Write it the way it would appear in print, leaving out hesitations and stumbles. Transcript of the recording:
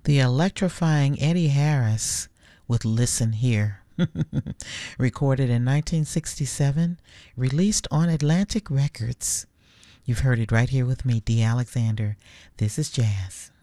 The electrifying Eddie Harris with Listen Here. Recorded in 1967, released on Atlantic Records. You've heard it right here with me, Dee Alexander. This is jazz.